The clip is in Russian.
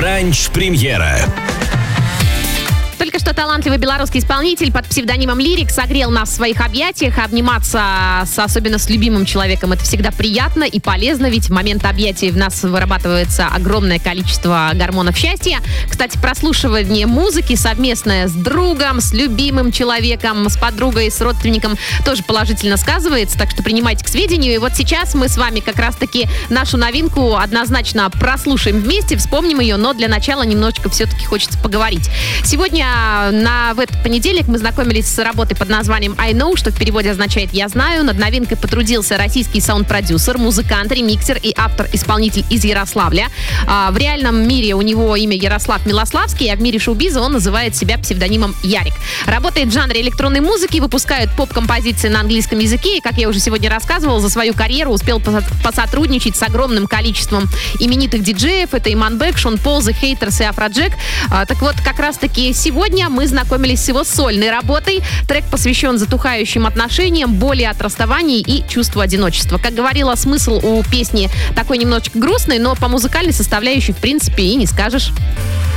Бранч-премьера. Только что талантливый белорусский исполнитель под псевдонимом Лирик согрел нас в своих объятиях. Обниматься особенно с любимым человеком — это всегда приятно и полезно, ведь в момент объятий в нас вырабатывается огромное количество гормонов счастья. Кстати, прослушивание музыки совместное с другом, с любимым человеком, с подругой, с родственником тоже положительно сказывается, так что принимайте к сведению. И вот сейчас мы с вами как раз-таки нашу новинку однозначно прослушаем вместе, вспомним ее, но для начала немножечко все-таки хочется поговорить. Сегодня в этот понедельник мы знакомились с работой под названием I Know, что в переводе означает «Я знаю». Над новинкой потрудился российский саунд-продюсер, музыкант, ремиксер и автор-исполнитель из Ярославля. В реальном мире у него имя Ярослав Милославский, а в мире шоу-биза он называет себя псевдонимом Ярик. Работает в жанре электронной музыки, выпускает поп-композиции на английском языке и, как я уже сегодня рассказывала, за свою карьеру успел посотрудничать с огромным количеством именитых диджеев. Это Иманбек, Шон Пол, The Haters и Афроджек. Так вот, как раз-таки сегодня мы знакомились с его сольной работой. Трек посвящен затухающим отношениям, боли от расставаний и чувству одиночества. Как говорила, смысл у песни такой немножечко грустный, но по музыкальной составляющей, в принципе, и не скажешь.